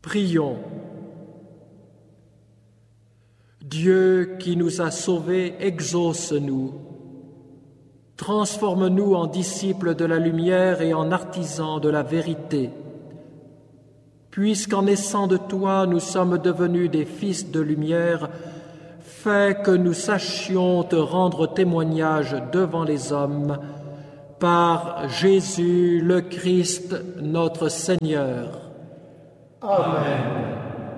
Prions. Dieu qui nous a sauvés, exauce-nous. Transforme-nous en disciples de la lumière et en artisans de la vérité. Puisqu'en naissant de toi, nous sommes devenus des fils de lumière, fais que nous sachions te rendre témoignage devant les hommes, par Jésus le Christ, notre Seigneur. Amen.